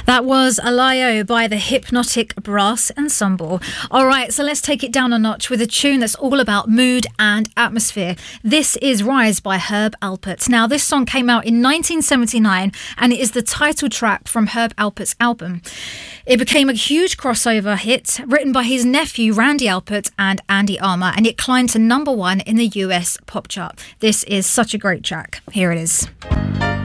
That was Alayo by the Hypnotic Brass Ensemble. All right, so let's take it down a notch with a tune that's all about mood and atmosphere. This is Rise by Herb Alpert. Now, this song came out in 1979 and it is the title track from Herb Alpert's album. It became a huge crossover hit written by his nephew Randy Alpert and Andy Armour, and it climbed to #1 in the US pop chart. This is such a great track. Here it is.